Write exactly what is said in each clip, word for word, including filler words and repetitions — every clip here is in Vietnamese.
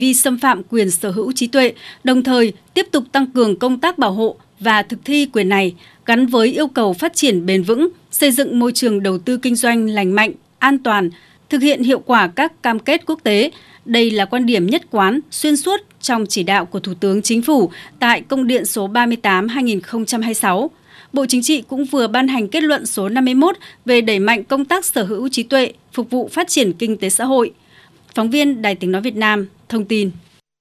vi xâm phạm quyền sở hữu trí tuệ, đồng thời tiếp tục tăng cường công tác bảo hộ và thực thi quyền này gắn với yêu cầu phát triển bền vững, xây dựng môi trường đầu tư kinh doanh lành mạnh, an toàn, thực hiện hiệu quả các cam kết quốc tế. Đây là quan điểm nhất quán, xuyên suốt trong chỉ đạo của Thủ tướng Chính phủ tại công điện số ba mươi tám trên hai nghìn không trăm hai mươi sáu. Bộ Chính trị cũng vừa ban hành kết luận số năm mươi mốt về đẩy mạnh công tác sở hữu trí tuệ, phục vụ phát triển kinh tế xã hội. Phóng viên Đài Tiếng nói Việt Nam thông tin.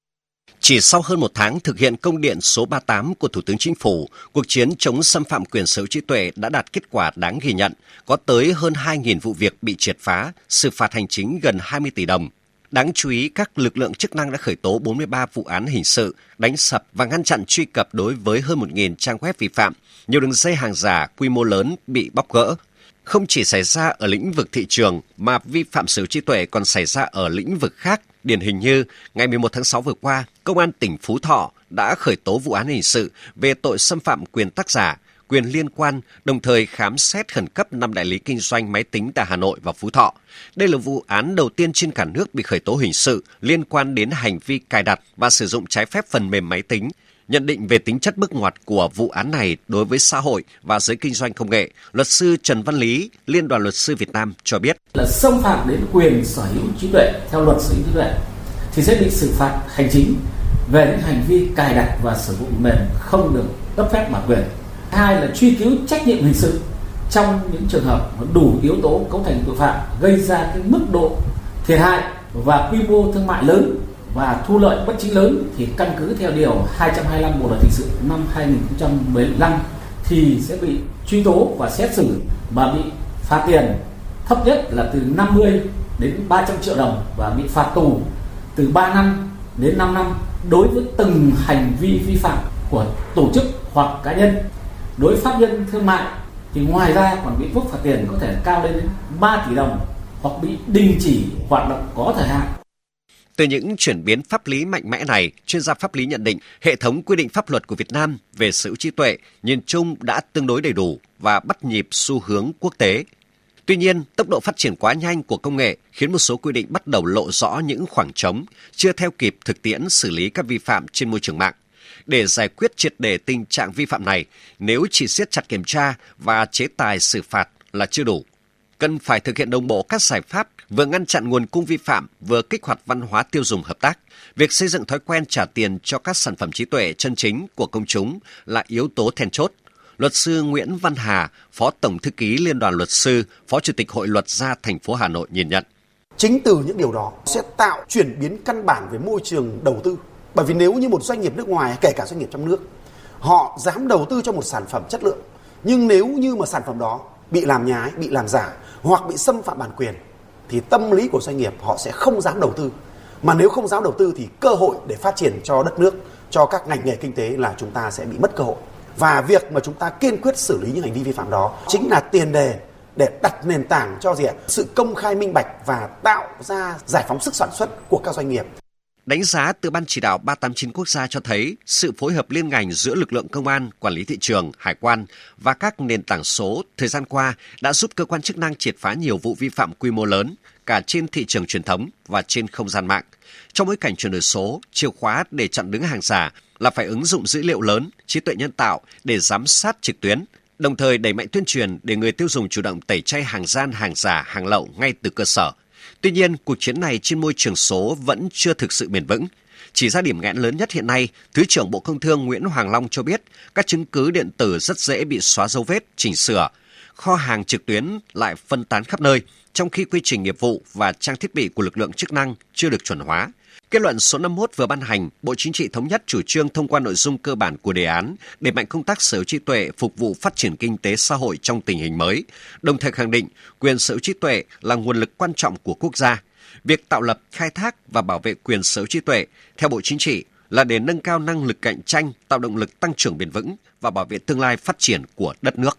Chỉ sau hơn một tháng thực hiện công điện số ba mươi tám của Thủ tướng Chính phủ, cuộc chiến chống xâm phạm quyền sở hữu trí tuệ đã đạt kết quả đáng ghi nhận. Có tới hơn hai nghìn vụ việc bị triệt phá, xử phạt hành chính gần hai mươi tỷ đồng. Đáng chú ý, các lực lượng chức năng đã khởi tố bốn mươi ba vụ án hình sự, đánh sập và ngăn chặn truy cập đối với hơn một nghìn trang web vi phạm. Nhiều đường dây hàng giả quy mô lớn bị bóc gỡ. Không chỉ xảy ra ở lĩnh vực thị trường mà vi phạm sở hữu trí tuệ còn xảy ra ở lĩnh vực khác. Điển hình như ngày mười một tháng sáu vừa qua, Công an tỉnh Phú Thọ đã khởi tố vụ án hình sự về tội xâm phạm quyền tác giả, quyền liên quan, đồng thời khám xét khẩn cấp năm đại lý kinh doanh máy tính tại Hà Nội và Phú Thọ. Đây là vụ án đầu tiên trên cả nước bị khởi tố hình sự liên quan đến hành vi cài đặt và sử dụng trái phép phần mềm máy tính. Nhận định về tính chất bước ngoặt của vụ án này đối với xã hội và giới kinh doanh công nghệ, luật sư Trần Văn Lý, Liên đoàn Luật sư Việt Nam cho biết là xâm phạm đến quyền sở hữu trí tuệ theo luật sở hữu trí tuệ thì sẽ bị xử phạt hành chính về những hành vi cài đặt và sử dụng mềm không được cấp phép bản quyền. Hai là truy cứu trách nhiệm hình sự trong những trường hợp đủ yếu tố cấu thành tội phạm gây ra cái mức độ thiệt hại và quy mô thương mại lớn và thu lợi bất chính lớn thì căn cứ theo điều hai trăm hai mươi lăm Bộ luật hình sự năm hai nghìn không trăm mười lăm thì sẽ bị truy tố và xét xử và bị phạt tiền thấp nhất là từ năm mươi đến ba trăm triệu đồng và bị phạt tù từ ba năm đến năm năm đối với từng hành vi vi phạm của tổ chức hoặc cá nhân. Đối với pháp nhân thương mại thì ngoài ra còn bị mức phạt tiền có thể cao lên đến ba tỷ đồng hoặc bị đình chỉ hoạt động có thời hạn. Từ những chuyển biến pháp lý mạnh mẽ này, chuyên gia pháp lý nhận định hệ thống quy định pháp luật của Việt Nam về sở hữu trí tuệ nhìn chung đã tương đối đầy đủ và bắt nhịp xu hướng quốc tế. Tuy nhiên, tốc độ phát triển quá nhanh của công nghệ khiến một số quy định bắt đầu lộ rõ những khoảng trống, chưa theo kịp thực tiễn xử lý các vi phạm trên môi trường mạng. Để giải quyết triệt để tình trạng vi phạm này, nếu chỉ siết chặt kiểm tra và chế tài xử phạt là chưa đủ. Cần phải thực hiện đồng bộ các giải pháp vừa ngăn chặn nguồn cung vi phạm, vừa kích hoạt văn hóa tiêu dùng hợp tác. Việc xây dựng thói quen trả tiền cho các sản phẩm trí tuệ chân chính của công chúng là yếu tố then chốt. Luật sư Nguyễn Văn Hà, Phó Tổng Thư ký Liên đoàn Luật sư, Phó Chủ tịch Hội Luật gia thành phố Hà Nội nhìn nhận. Chính từ những điều đó sẽ tạo chuyển biến căn bản về môi trường đầu tư. Bởi vì nếu như một doanh nghiệp nước ngoài, kể cả doanh nghiệp trong nước, họ dám đầu tư cho một sản phẩm chất lượng, nhưng nếu như mà sản phẩm đó bị làm nhái, bị làm giả hoặc bị xâm phạm bản quyền thì tâm lý của doanh nghiệp họ sẽ không dám đầu tư. Mà nếu không dám đầu tư thì cơ hội để phát triển cho đất nước, cho các ngành nghề kinh tế là chúng ta sẽ bị mất cơ hội. Và việc mà chúng ta kiên quyết xử lý những hành vi vi phạm đó chính là tiền đề để đặt nền tảng cho gì ạ? Sự công khai minh bạch và tạo ra giải phóng sức sản xuất của các doanh nghiệp. Đánh giá từ Ban chỉ đạo ba tám chín quốc gia cho thấy sự phối hợp liên ngành giữa lực lượng công an, quản lý thị trường, hải quan và các nền tảng số thời gian qua đã giúp cơ quan chức năng triệt phá nhiều vụ vi phạm quy mô lớn cả trên thị trường truyền thống và trên không gian mạng. Trong bối cảnh chuyển đổi số, chìa khóa để chặn đứng hàng giả là phải ứng dụng dữ liệu lớn, trí tuệ nhân tạo để giám sát trực tuyến, đồng thời đẩy mạnh tuyên truyền để người tiêu dùng chủ động tẩy chay hàng gian, hàng giả, hàng lậu ngay từ cơ sở. Tuy nhiên, cuộc chiến này trên môi trường số vẫn chưa thực sự bền vững. Chỉ ra điểm nghẽn lớn nhất hiện nay, Thứ trưởng Bộ Công Thương Nguyễn Hoàng Long cho biết các chứng cứ điện tử rất dễ bị xóa dấu vết, chỉnh sửa. Kho hàng trực tuyến lại phân tán khắp nơi, trong khi quy trình nghiệp vụ và trang thiết bị của lực lượng chức năng chưa được chuẩn hóa. Kết luận số năm mươi mốt vừa ban hành, Bộ Chính trị thống nhất chủ trương thông qua nội dung cơ bản của đề án, đẩy mạnh công tác sở hữu trí tuệ phục vụ phát triển kinh tế xã hội trong tình hình mới, đồng thời khẳng định quyền sở hữu trí tuệ là nguồn lực quan trọng của quốc gia. Việc tạo lập, khai thác và bảo vệ quyền sở hữu trí tuệ theo Bộ Chính trị là để nâng cao năng lực cạnh tranh, tạo động lực tăng trưởng bền vững và bảo vệ tương lai phát triển của đất nước.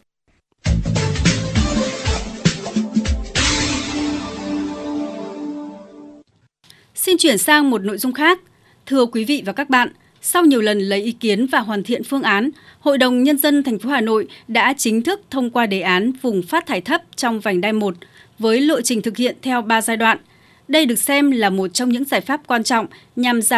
Xin chuyển sang một nội dung khác. Thưa quý vị và các bạn, sau nhiều lần lấy ý kiến và hoàn thiện phương án, Hội đồng Nhân dân thành phố Hà Nội đã chính thức thông qua đề án vùng phát thải thấp trong vành đai một với lộ trình thực hiện theo ba giai đoạn. Đây được xem là một trong những giải pháp quan trọng nhằm giảm